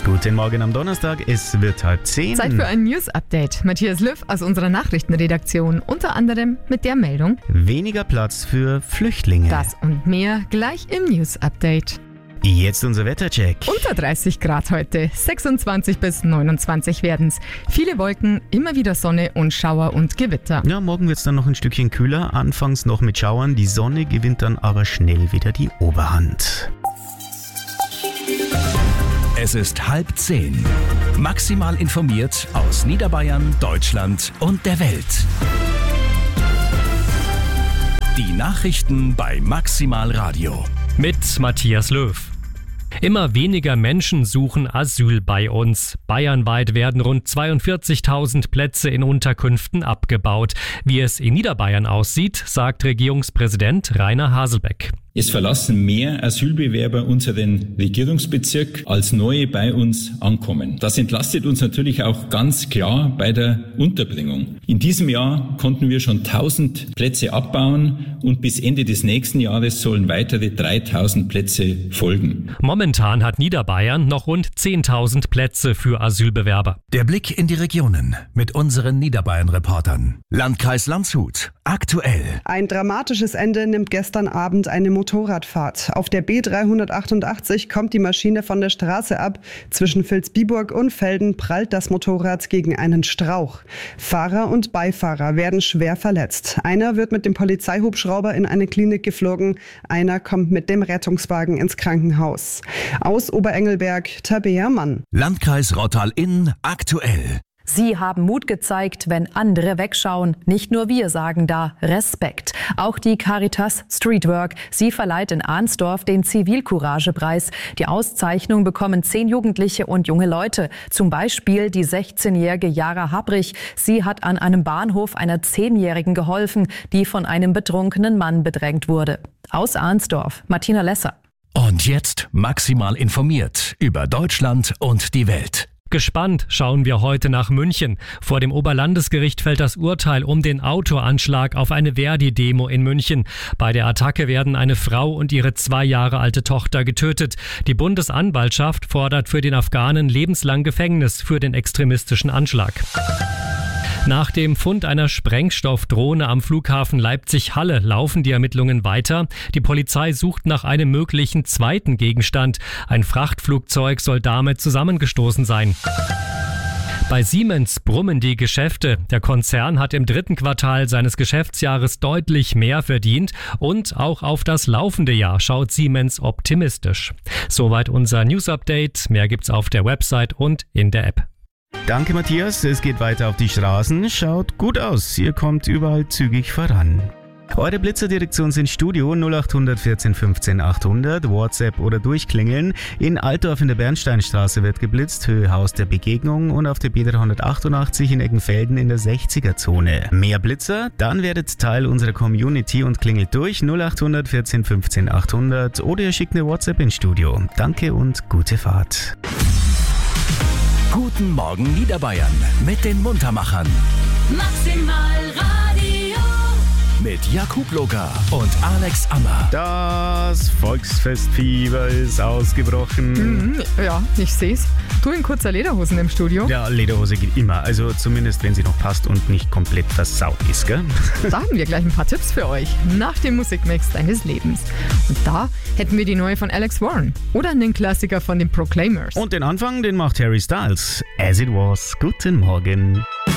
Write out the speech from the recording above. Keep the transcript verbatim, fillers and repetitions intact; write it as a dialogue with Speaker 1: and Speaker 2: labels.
Speaker 1: Guten Morgen am Donnerstag, es wird halb zehn.
Speaker 2: Zeit für ein News-Update. Matthias Löw aus unserer Nachrichtenredaktion, unter anderem mit der Meldung:
Speaker 1: Weniger Platz für Flüchtlinge.
Speaker 2: Das und mehr gleich im News-Update.
Speaker 1: Jetzt unser Wettercheck.
Speaker 2: Unter dreißig Grad heute, sechsundzwanzig bis neunundzwanzig werden's. Viele Wolken, immer wieder Sonne und Schauer und Gewitter.
Speaker 1: Ja, morgen wird's dann noch ein Stückchen kühler, anfangs noch mit Schauern. Die Sonne gewinnt dann aber schnell wieder die Oberhand.
Speaker 3: Es ist halb zehn. Maximal informiert aus Niederbayern, Deutschland und der Welt. Die Nachrichten bei Maximal Radio.
Speaker 4: Mit Matthias Löw. Immer weniger Menschen suchen Asyl bei uns. Bayernweit werden rund zweiundvierzigtausend Plätze in Unterkünften abgebaut. Wie es in Niederbayern aussieht, sagt Regierungspräsident Rainer Haselbeck.
Speaker 5: Es verlassen mehr Asylbewerber unseren Regierungsbezirk, als neue bei uns ankommen. Das entlastet uns natürlich auch ganz klar bei der Unterbringung. In diesem Jahr konnten wir schon tausend Plätze abbauen und bis Ende des nächsten Jahres sollen weitere dreitausend Plätze folgen.
Speaker 4: Momentan hat Niederbayern noch rund zehntausend Plätze für Asylbewerber.
Speaker 3: Der Blick in die Regionen mit unseren Niederbayern-Reportern. Landkreis Landshut. Aktuell.
Speaker 6: Ein dramatisches Ende nimmt gestern Abend eine Motorradfahrt. Auf der B dreihundertachtundachtzig kommt die Maschine von der Straße ab. Zwischen Vilsbiburg und Velden prallt das Motorrad gegen einen Strauch. Fahrer und Beifahrer werden schwer verletzt. Einer wird mit dem Polizeihubschrauber in eine Klinik geflogen. Einer kommt mit dem Rettungswagen ins Krankenhaus. Aus Oberengelberg, Tabea Mann.
Speaker 3: Landkreis Rottal-Inn. Aktuell.
Speaker 7: Sie haben Mut gezeigt, wenn andere wegschauen. Nicht nur wir sagen da Respekt. Auch die Caritas Streetwork. Sie verleiht in Arnsdorf den Zivilcourage-Preis. Die Auszeichnung bekommen zehn Jugendliche und junge Leute. Zum Beispiel die sechzehnjährige Jara Habrich. Sie hat an einem Bahnhof einer Zehnjährigen geholfen, die von einem betrunkenen Mann bedrängt wurde. Aus Arnsdorf, Martina Lesser.
Speaker 3: Und jetzt maximal informiert über Deutschland und die Welt.
Speaker 4: Gespannt schauen wir heute nach München. Vor dem Oberlandesgericht fällt das Urteil um den Autoanschlag auf eine Verdi-Demo in München. Bei der Attacke werden eine Frau und ihre zwei Jahre alte Tochter getötet. Die Bundesanwaltschaft fordert für den Afghanen lebenslang Gefängnis für den extremistischen Anschlag. Nach dem Fund einer Sprengstoffdrohne am Flughafen Leipzig-Halle laufen die Ermittlungen weiter. Die Polizei sucht nach einem möglichen zweiten Gegenstand. Ein Frachtflugzeug soll damit zusammengestoßen sein. Bei Siemens brummen die Geschäfte. Der Konzern hat im dritten Quartal seines Geschäftsjahres deutlich mehr verdient und auch auf das laufende Jahr schaut Siemens optimistisch. Soweit unser News-Update. Mehr gibt's auf der Website und in der App.
Speaker 1: Danke Matthias, es geht weiter auf die Straßen. Schaut gut aus, ihr kommt überall zügig voran. Eure Blitzerdirektion sind Studio null acht vierzehn fünfzehn achthundert, WhatsApp oder durchklingeln. In Altdorf in der Bernsteinstraße wird geblitzt, Höhe Haus der Begegnung, und auf der B dreihundertachtundachtzig in Eggenfelden in der sechziger-Zone. Mehr Blitzer? Dann werdet Teil unserer Community und klingelt durch null acht vierzehn fünfzehn achthundert oder ihr schickt eine WhatsApp ins Studio. Danke und gute Fahrt.
Speaker 3: Guten Morgen Niederbayern mit den Muntermachern.
Speaker 8: Maximal Radio.
Speaker 3: Mit Jakub Loga und Alex Ammer.
Speaker 1: Das Volksfestfieber ist ausgebrochen.
Speaker 2: Mhm, ja, ich seh's. Du in kurzer Lederhosen im Studio?
Speaker 1: Ja, Lederhose geht immer. Also zumindest, wenn sie noch passt und nicht komplett versaut ist, gell?
Speaker 2: Da haben wir gleich ein paar Tipps für euch nach dem Musikmix deines Lebens. Und da hätten wir die neue von Alex Warren oder einen Klassiker von den Proclaimers.
Speaker 1: Und den Anfang, den macht Harry Styles. As It Was. Guten Morgen.